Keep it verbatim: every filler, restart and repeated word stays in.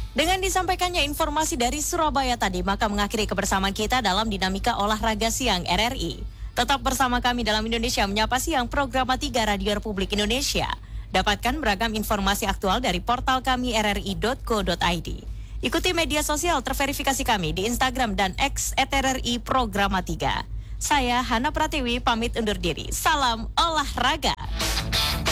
Dengan disampaikannya informasi dari Surabaya tadi, maka mengakhiri kebersamaan kita dalam Dinamika Olahraga Siang R R I. Tetap bersama kami dalam Indonesia Menyapa Siang, program tiga Radio Republik Indonesia. Dapatkan beragam informasi aktual dari portal kami r r i dot co dot i d. Ikuti media sosial terverifikasi kami di Instagram dan X at R R I Programa tiga. Saya Hana Pratiwi pamit undur diri. Salam olahraga.